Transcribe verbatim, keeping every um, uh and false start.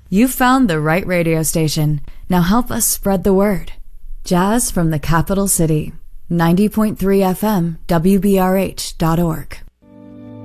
You found the right radio station. Now help us spread the word. Jazz from the capital city. ninety point three F M, W B R H dot org.